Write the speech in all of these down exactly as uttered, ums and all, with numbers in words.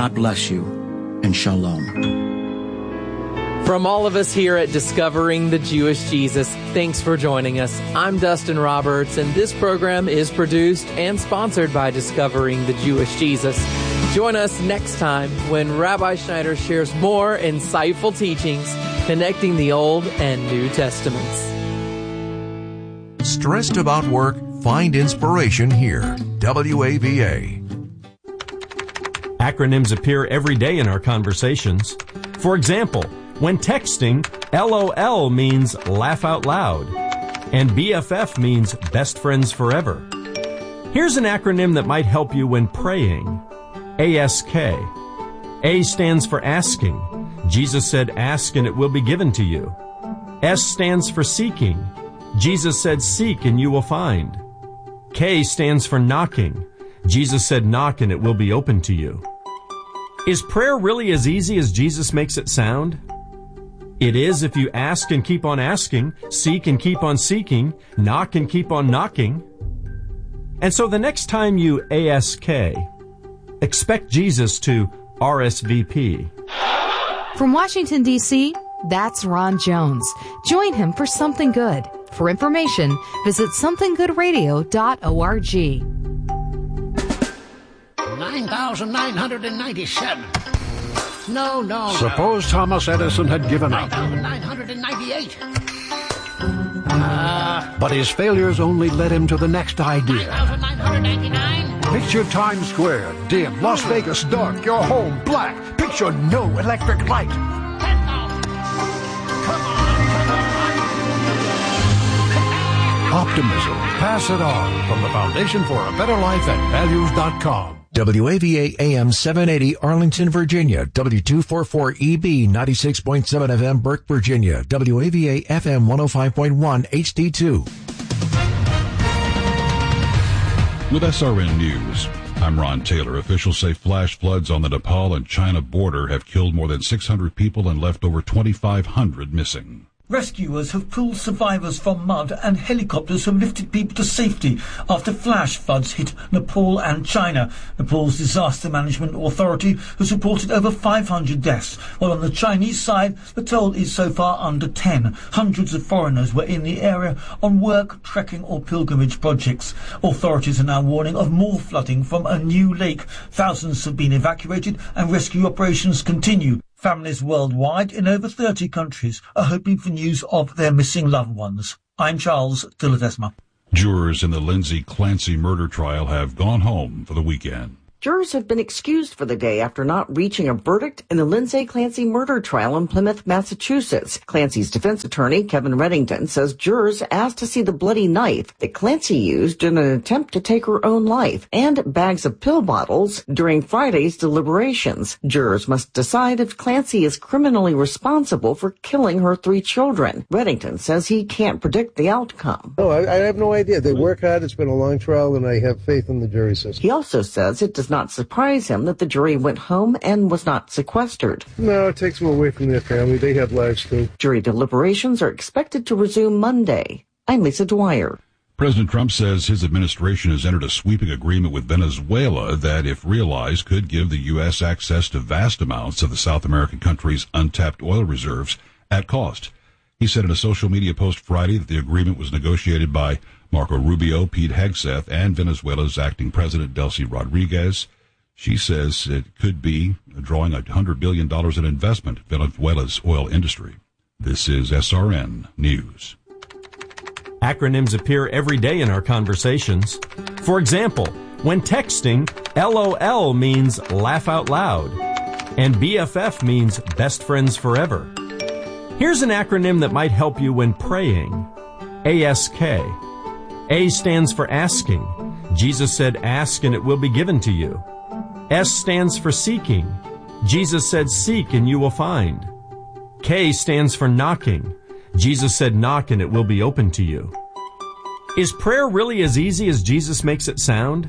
God bless you, and shalom. From all of us here at Discovering the Jewish Jesus, thanks for joining us. I'm Dustin Roberts, and this program is produced and sponsored by Discovering the Jewish Jesus. Join us next time when Rabbi Schneider shares more insightful teachings connecting the Old and New Testaments. Stressed about work? Find inspiration here. W A V A. Acronyms appear every day in our conversations. For example, when texting, L O L means laugh out loud, and B F F means best friends forever. Here's an acronym that might help you when praying. A S K. A stands for asking. Jesus said, ask and it will be given to you. S stands for seeking. Jesus said, seek and you will find. K stands for knocking. Jesus said, knock and it will be open to you. Is prayer really as easy as Jesus makes it sound? It is if you ask and keep on asking, seek and keep on seeking, knock and keep on knocking. And so the next time you A S K, expect Jesus to R S V P. From Washington, D C, that's Ron Jones. Join him for Something Good. For information, visit something good radio dot org. nine thousand nine hundred ninety-seven. No, no, Suppose no. Thomas Edison had given up. nine thousand nine hundred ninety-eight. Uh, but his failures only led him to the next idea. nine thousand nine hundred ninety-nine. Picture Times Square, dim, Las Vegas dark, your home black. Picture no electric light. ten thousand. Come on, come on. Optimism. Pass it on from the Foundation for a Better Life at values dot com. W A V A A M seven eighty Arlington, Virginia. W two forty-four E B ninety-six point seven F M Burke, Virginia. W A V A F M one oh five point one H D two. With S R N News, I'm Ron Taylor. Officials say flash floods on the Nepal and China border have killed more than six hundred people and left over twenty-five hundred missing. Rescuers have pulled survivors from mud and helicopters have lifted people to safety after flash floods hit Nepal and China. Nepal's Disaster Management Authority has reported over five hundred deaths, while on the Chinese side, the toll is so far under ten. Hundreds of foreigners were in the area on work, trekking or pilgrimage projects. Authorities are now warning of more flooding from a new lake. Thousands have been evacuated and rescue operations continue. Families worldwide in over thirty countries are hoping for news of their missing loved ones. I'm Charles Dilladesma. Jurors in the Lindsay Clancy murder trial have gone home for the weekend. Jurors have been excused for the day after not reaching a verdict in the Lindsay Clancy murder trial in Plymouth, Massachusetts. Clancy's defense attorney, Kevin Reddington, says jurors asked to see the bloody knife that Clancy used in an attempt to take her own life and bags of pill bottles during Friday's deliberations. Jurors must decide if Clancy is criminally responsible for killing her three children. Reddington says he can't predict the outcome. No, I, I have no idea. They work hard. It's been a long trial, and I have faith in the jury system. He also says it does not not surprise him that the jury went home and was not sequestered. No, it takes them away from their family. They have lives too. Jury deliberations are expected to resume Monday. I'm Lisa Dwyer. President Trump says his administration has entered a sweeping agreement with Venezuela that, if realized, could give the U S access to vast amounts of the South American country's untapped oil reserves at cost. He said in a social media post Friday that the agreement was negotiated by Marco Rubio, Pete Hegseth, and Venezuela's acting president, Delcy Rodriguez. She says it could be drawing one hundred billion dollars in investment in Venezuela's oil industry. This is S R N News. Acronyms appear every day in our conversations. For example, when texting, L O L means laugh out loud, and B F F means best friends forever. Here's an acronym that might help you when praying. A S K. A stands for asking. Jesus said, ask and it will be given to you. S stands for seeking. Jesus said, seek and you will find. K stands for knocking. Jesus said, knock and it will be open to you. Is prayer really as easy as Jesus makes it sound?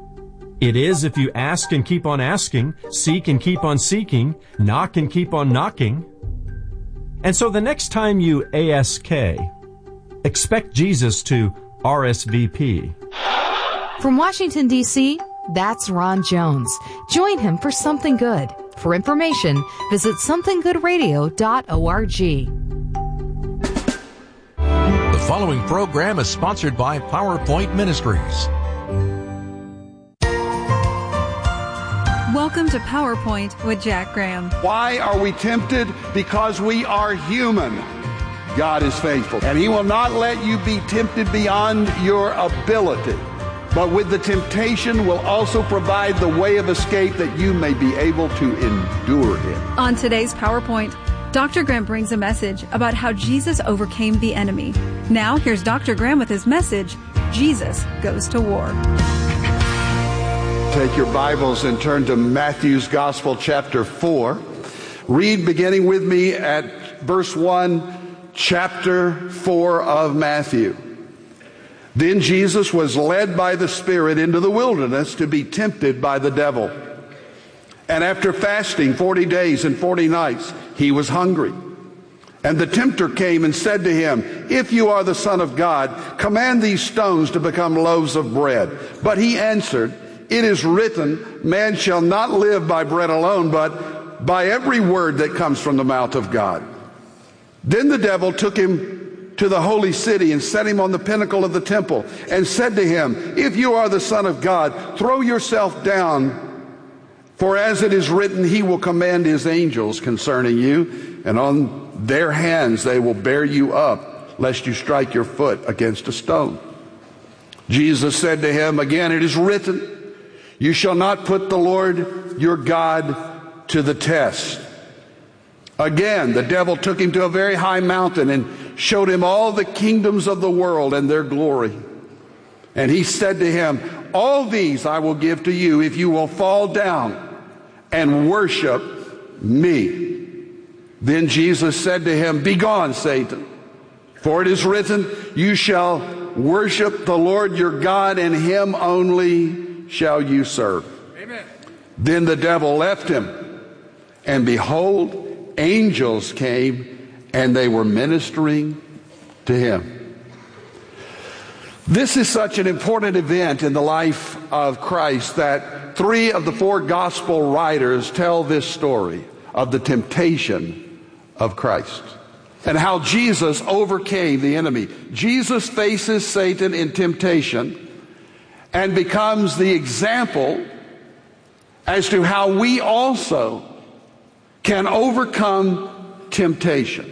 It is if you ask and keep on asking, seek and keep on seeking, knock and keep on knocking. And so the next time you A S K, expect Jesus to R S V P. From Washington, D C, That's Ron Jones. Join him for Something Good. For information, visit something good radio dot org. The following program is sponsored by PowerPoint Ministries. Welcome to PowerPoint with Jack Graham. Why are we tempted? Because we are human. God is faithful, and He will not let you be tempted beyond your ability. But with the temptation will also provide the way of escape that you may be able to endure it. On today's PowerPoint, Doctor Graham brings a message about how Jesus overcame the enemy. Now, here's Doctor Graham with his message, Jesus Goes to War. Take your Bibles and turn to Matthew's Gospel, chapter four. Read beginning with me at verse one, chapter four of Matthew. Then Jesus was led by the Spirit into the wilderness to be tempted by the devil. And after fasting forty days and forty nights, he was hungry. And the tempter came and said to him, "If you are the Son of God, command these stones to become loaves of bread." But he answered, "It is written, man shall not live by bread alone, but by every word that comes from the mouth of God." Then the devil took him to the holy city and set him on the pinnacle of the temple and said to him, "If you are the Son of God, throw yourself down, for as it is written, he will command his angels concerning you, and on their hands they will bear you up, lest you strike your foot against a stone." Jesus said to him, "Again it is written, you shall not put the Lord your God to the test." Again, the devil took him to a very high mountain and showed him all the kingdoms of the world and their glory. And he said to him, "All these I will give to you if you will fall down and worship me." Then Jesus said to him, "Begone, Satan, for it is written, you shall worship the Lord your God, and him only shall you serve." Amen. Then the devil left him, and behold, angels came, and they were ministering to him. This is such an important event in the life of Christ that three of the four gospel writers tell this story of the temptation of Christ and how Jesus overcame the enemy. Jesus faces Satan in temptation and becomes the example as to how we also can overcome temptation.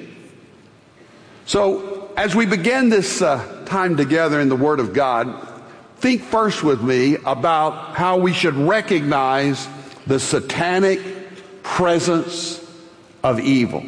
So, as we begin this uh, time together in the Word of God, think first with me about how we should recognize the satanic presence of evil.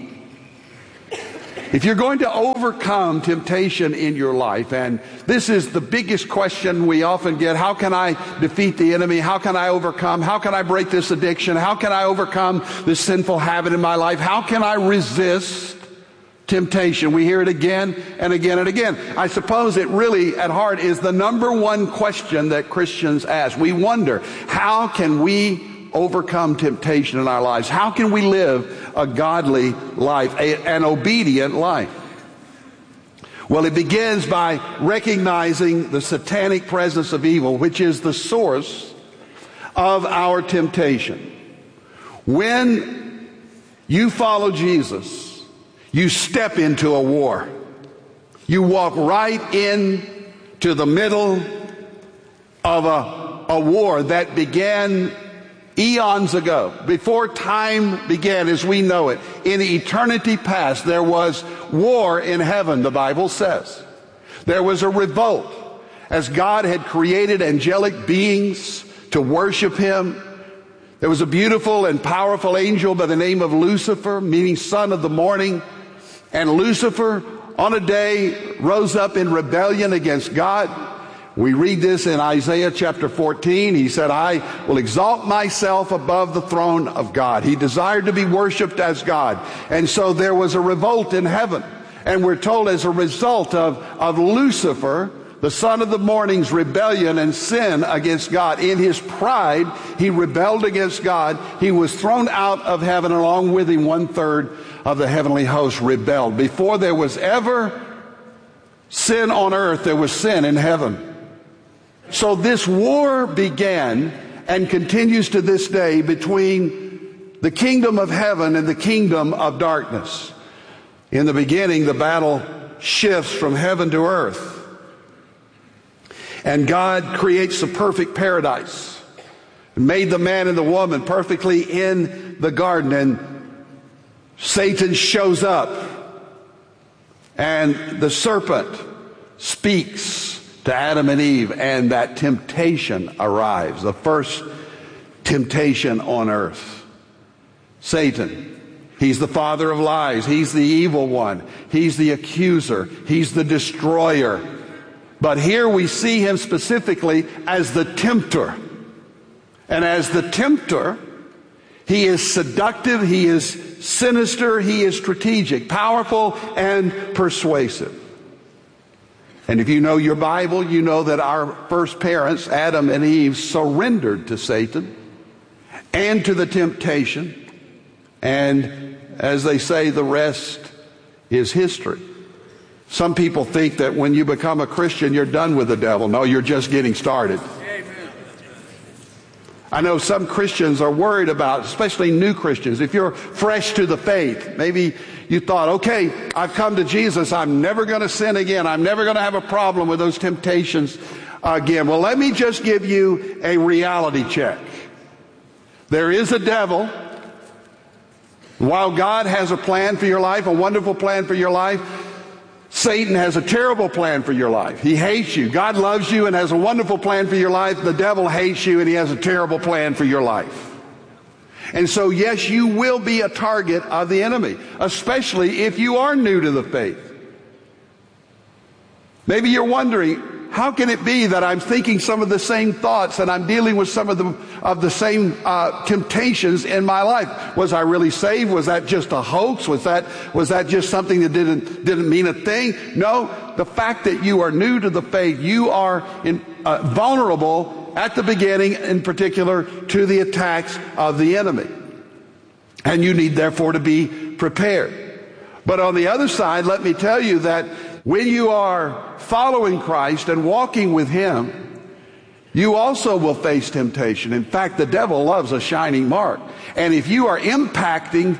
If you're going to overcome temptation in your life, and this is the biggest question we often get, how can I defeat the enemy? How can I overcome? How can I break this addiction? How can I overcome this sinful habit in my life? How can I resist temptation? We hear it again and again and again. I suppose it really, at heart, is the number one question that Christians ask. We wonder, how can we overcome temptation in our lives? How can we live a godly life, a, an obedient life? Well, it begins by recognizing the satanic presence of evil, which is the source of our temptation. When you follow Jesus, you step into a war. You walk right into the middle of a, a war that began eons ago, before time began as we know it. In eternity past, there was war in heaven, the Bible says. There was a revolt as God had created angelic beings to worship Him. There was a beautiful and powerful angel by the name of Lucifer, meaning son of the morning. And Lucifer, on a day, rose up in rebellion against God. We read this in Isaiah chapter fourteen. He said, "I will exalt myself above the throne of God." He desired to be worshiped as God. And so there was a revolt in heaven. And we're told as a result of, of Lucifer, the son of the morning's rebellion and sin against God, in his pride, he rebelled against God. He was thrown out of heaven, along with him one third of the heavenly host rebelled. Before there was ever sin on earth, there was sin in heaven. So this war began and continues to this day between the kingdom of heaven and the kingdom of darkness. In the beginning, the battle shifts from heaven to earth. And God creates the perfect paradise and made the man and the woman perfectly in the garden. And Satan shows up, and the serpent speaks to Adam and Eve, and that temptation arrives, the first temptation on earth. Satan, he's the father of lies. He's the evil one. He's the accuser. He's the destroyer. But here we see him specifically as the tempter. And as the tempter, he is seductive, he is sinister, he is strategic, powerful and persuasive. And if you know your Bible, you know that our first parents, Adam and Eve, surrendered to Satan and to the temptation. And as they say, the rest is history. Some people think that when you become a Christian, you're done with the devil. No, you're just getting started. I know some Christians are worried about, especially new Christians, if you're fresh to the faith, maybe you thought, okay, I've come to Jesus, I'm never going to sin again, I'm never going to have a problem with those temptations again. Well, let me just give you a reality check. There is a devil. While God has a plan for your life, a wonderful plan for your life, Satan has a terrible plan for your life. He hates you. God loves you and has a wonderful plan for your life. The devil hates you and he has a terrible plan for your life. And so, yes, you will be a target of the enemy, especially if you are new to the faith. Maybe you're wondering, how can it be that I'm thinking some of the same thoughts and I'm dealing with some of the of the same uh, temptations in my life? Was I really saved? Was that just a hoax? Was that was that just something that didn't didn't mean a thing? No, the fact that you are new to the faith, you are in, uh, vulnerable at the beginning, in particular, to the attacks of the enemy, and you need therefore to be prepared. But on the other side, let me tell you that when you are following Christ and walking with Him, you also will face temptation. In fact, the devil loves a shining mark. And if you are impacting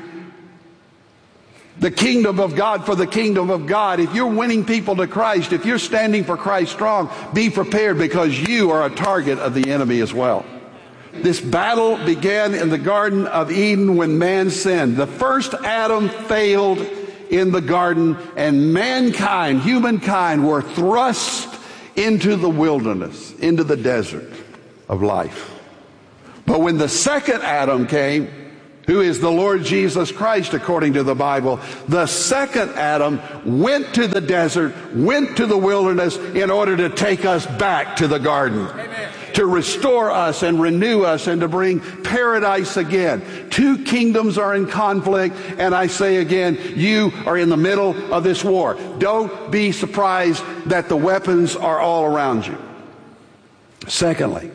the kingdom of God for the kingdom of God, if you're winning people to Christ, if you're standing for Christ strong, be prepared, because you are a target of the enemy as well. This battle began in the Garden of Eden when man sinned. The first Adam failed in the garden, and mankind, humankind, were thrust into the wilderness, into the desert of life. But when the second Adam came, who is the Lord Jesus Christ according to the Bible, the second Adam went to the desert, went to the wilderness in order to take us back to the garden. Amen. To restore us and renew us and to bring paradise again. Two kingdoms are in conflict, and I say again, you are in the middle of this war. Don't be surprised that the weapons are all around you. Secondly,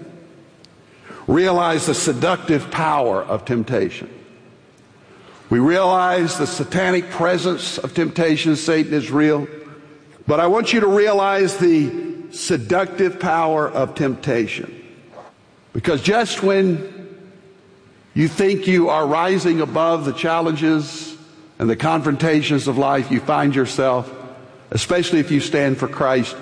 realize the seductive power of temptation. We realize the satanic presence of temptation. Satan is real. But I want you to realize the seductive power of temptation. Because just when you think you are rising above the challenges and the confrontations of life, you find yourself, especially if you stand for Christ,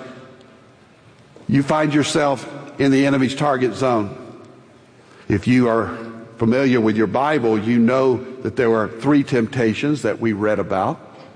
you find yourself in the enemy's target zone. If you are familiar with your Bible, you know that there were three temptations that we read about.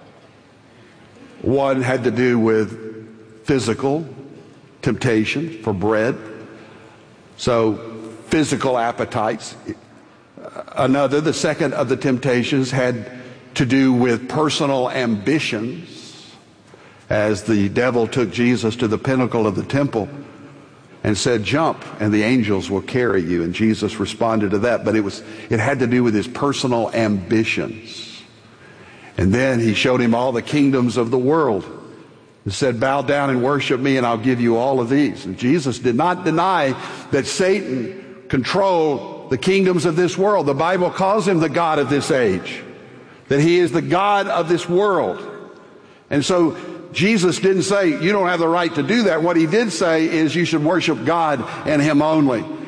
One had to do with physical temptation for bread, so physical appetites. Another, the second of the temptations, had to do with personal ambitions, as the devil took Jesus to the pinnacle of the temple and said, jump, and the angels will carry you. And Jesus responded to that, but it was it had to do with his personal ambitions. And then he showed him all the kingdoms of the world and said, bow down and worship me, and I'll give you all of these. And Jesus did not deny that Satan controlled the kingdoms of this world. The Bible calls him the God of this age, that he is the God of this world. And so Jesus didn't say, you don't have the right to do that. What he did say is you should worship God and him only.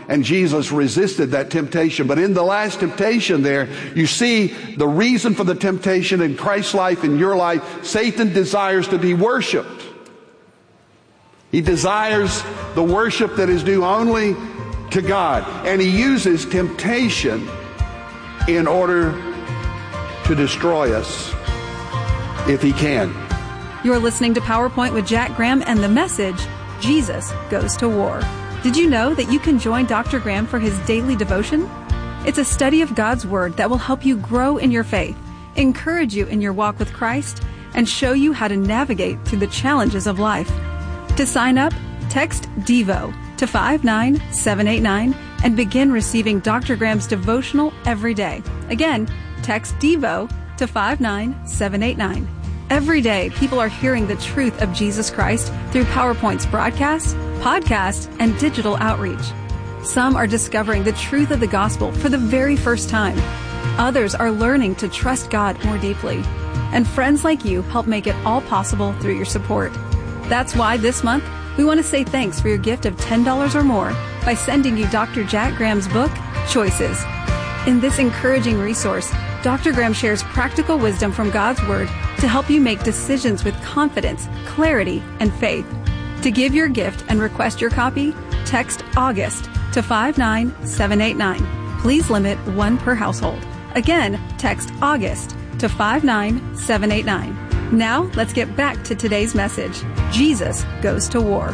and Jesus resisted that temptation. But in the last temptation there, you see the reason for the temptation in Christ's life, in your life. Satan desires to be worshiped. He desires the worship that is due only to God. And he uses temptation in order to destroy us if he can. You're listening to PowerPoint with Jack Graham and the message, Jesus Goes to War. Did you know that you can join Doctor Graham for his daily devotion? It's a study of God's Word that will help you grow in your faith, encourage you in your walk with Christ, and show you how to navigate through the challenges of life. To sign up, text DEVO to five nine seven eight nine and begin receiving Doctor Graham's devotional every day. Again, text DEVO to five nine seven eight nine. Every day, people are hearing the truth of Jesus Christ through PowerPoint's broadcasts, podcasts, and digital outreach. Some are discovering the truth of the gospel for the very first time. Others are learning to trust God more deeply. And friends like you help make it all possible through your support. That's why this month, we want to say thanks for your gift of ten dollars or more by sending you Doctor Jack Graham's book, Choices. In this encouraging resource, Doctor Graham shares practical wisdom from God's Word to help you make decisions with confidence, clarity, and faith. To give your gift and request your copy, text August to five nine seven eight nine. Please limit one per household. Again, text August to five nine seven eight nine. Now, let's get back to today's message. Jesus Goes to War.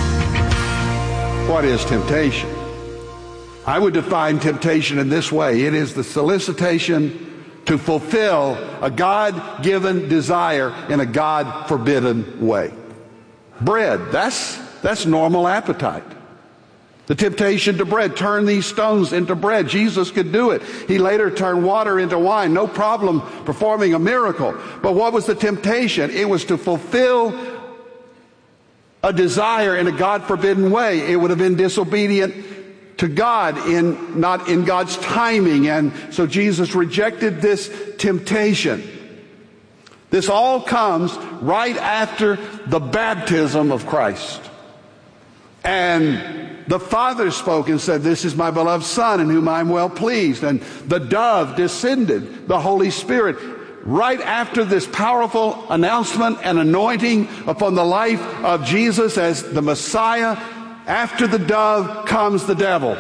What is temptation? I would define temptation in this way. It is the solicitation to fulfill a God-given desire in a God-forbidden way. Bread, that's, that's normal appetite. The temptation to bread, turn these stones into bread. Jesus could do it. He later turned water into wine. No problem performing a miracle. But what was the temptation? It was to fulfill a desire in a God-forbidden way. It would have been disobedient to God, in not in God's timing. And so Jesus rejected this temptation. This all comes right after the baptism of Christ. And the Father spoke and said, "This is my beloved Son in whom I am well pleased." And the dove descended, the Holy Spirit, right after this powerful announcement and anointing upon the life of Jesus as the Messiah. After the dove comes the devil.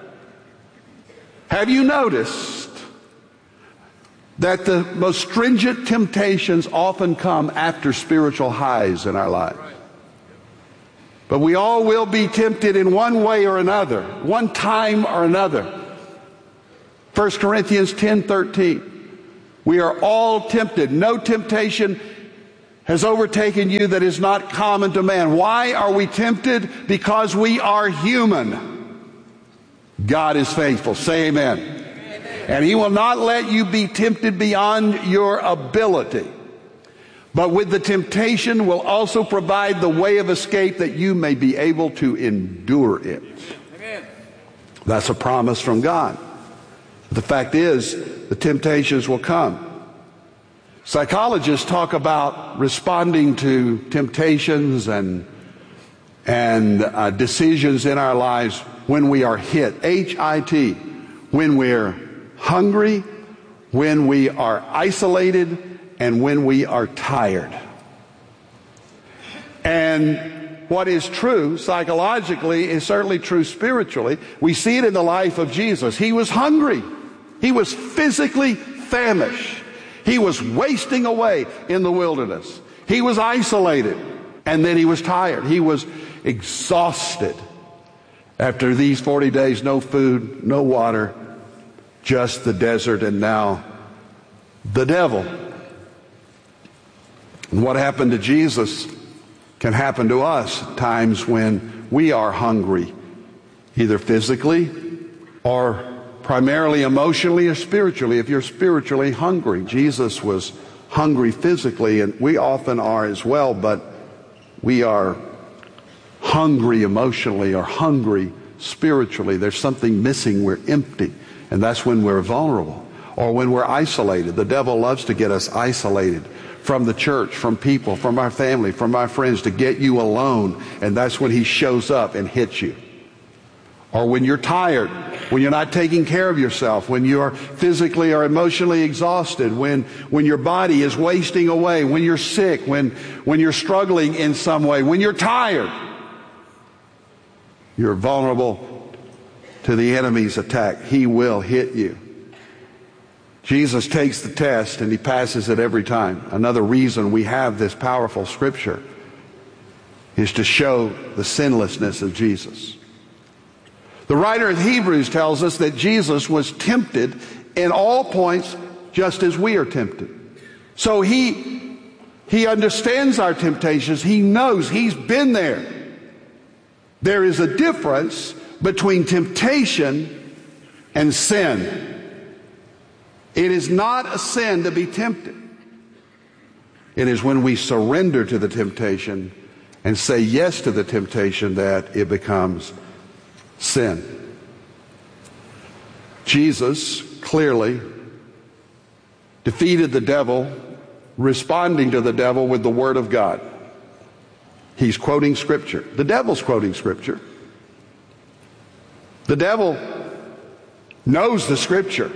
Have you noticed that the most stringent temptations often come after spiritual highs in our lives? But we all will be tempted in one way or another, one time or another. First Corinthians ten thirteen. We are all tempted. No temptation has overtaken you that is not common to man. Why are we tempted? Because we are human. God is faithful. Say amen. Amen. And He will not let you be tempted beyond your ability. But with the temptation will also provide the way of escape that you may be able to endure it. Amen. That's a promise from God. The fact is, the temptations will come. Psychologists talk about responding to temptations and, and uh, decisions in our lives when we are hit. H I T. When we're hungry, when we are isolated, and when we are tired. And what is true psychologically is certainly true spiritually. We see it in the life of Jesus. He was hungry. He was physically famished. He was wasting away in the wilderness. He was isolated. And then he was tired. He was exhausted. After these forty days, no food, no water, just the desert, and now the devil. And what happened to Jesus can happen to us at times when we are hungry, either physically or primarily emotionally or spiritually. If you're spiritually hungry, Jesus was hungry physically, and we often are as well, but we are hungry emotionally or hungry spiritually. There's something missing. We're empty, and that's when we're vulnerable. Or when we're isolated. The devil loves to get us isolated from the church, from people, from our family, from our friends, to get you alone, and that's when he shows up and hits you. or when you're tired, when you're not taking care of yourself, when you are physically or emotionally exhausted, when, when your body is wasting away, when you're sick, when, when you're struggling in some way, when you're tired, you're vulnerable to the enemy's attack. He will hit you. Jesus takes the test and he passes it every time. Another reason we have this powerful scripture is to show the sinlessness of Jesus. The writer of Hebrews tells us that Jesus was tempted in all points just as we are tempted. So he, he understands our temptations. He knows. He's been there. There is a difference between temptation and sin. It is not a sin to be tempted. It is when we surrender to the temptation and say yes to the temptation that it becomes sin. Jesus clearly defeated the devil, responding to the devil with the Word of God. He's quoting Scripture. The devil's quoting Scripture. The devil knows the Scripture,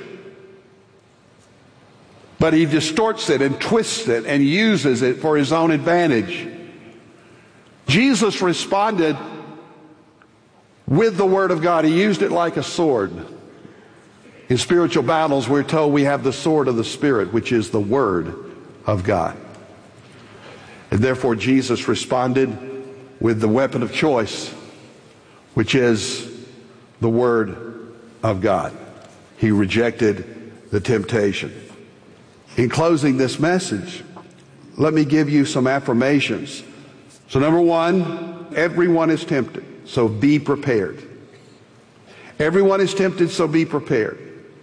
but he distorts it and twists it and uses it for his own advantage. Jesus responded with the Word of God. He used it like a sword. In spiritual battles, we're told we have the sword of the Spirit, which is the Word of God. And therefore, Jesus responded with the weapon of choice, which is the Word of God. He rejected the temptation. In closing this message, let me give you some affirmations. So number one, everyone is tempted, so be prepared. Everyone is tempted, so be prepared.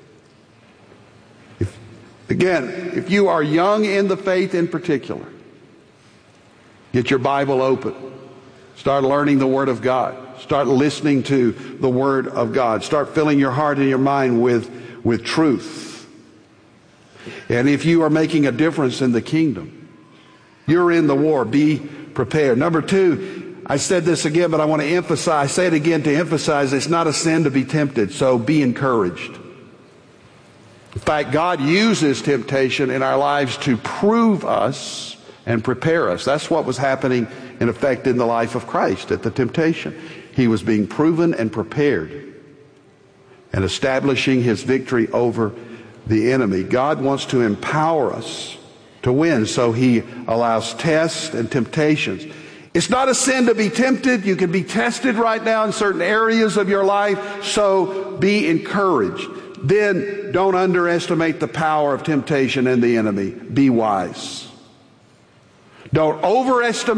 If, again, if you are young in the faith in particular, get your Bible open. Start learning the Word of God. Start listening to the Word of God. Start filling your heart and your mind with, with truth. And if you are making a difference in the kingdom, you're in the war, be prepared. Number two, I said this again, but I want to emphasize, say it again to emphasize, it's not a sin to be tempted, so be encouraged. In fact, God uses temptation in our lives to prove us and prepare us. That's what was happening, in effect, in the life of Christ at the temptation. He was being proven and prepared and establishing his victory over the enemy. God wants to empower us to win, so he allows tests and temptations. It's not a sin to be tempted. You can be tested right now in certain areas of your life, so be encouraged. Then don't underestimate the power of temptation and the enemy. Be wise. Don't overestimate